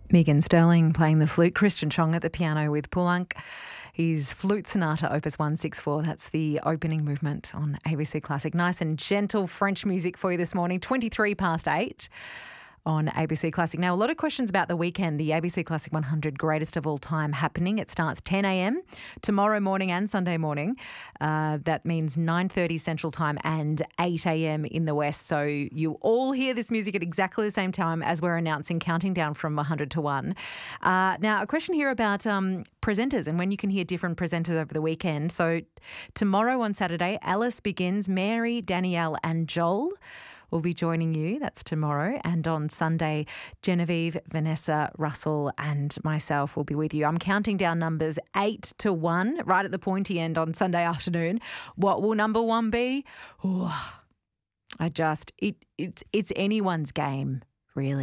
Megan Sterling playing the flute, Christian Chong at the piano with Poulenc. His Flute Sonata, Opus 164. That's the opening movement on ABC Classic. Nice and gentle French music for you this morning, 23 past 8 on ABC Classic. Now, a lot of questions about the weekend, the ABC Classic 100 Greatest of All Time happening. It starts 10 a.m. tomorrow morning and Sunday morning. That means 9:30 Central Time and 8 a.m. in the West. So you all hear this music at exactly the same time as we're announcing, counting down from 100 to 1. Now, a question here about presenters and when you can hear different presenters over the weekend. So tomorrow on Saturday, Alice Begins, Mary, Danielle and Joel will be joining you. That's tomorrow. And on Sunday, Genevieve, Vanessa, Russell and myself will be with you. I'm counting down numbers 8 to 1 right at the pointy end on Sunday afternoon. What will number 1 be? It's anyone's game, really.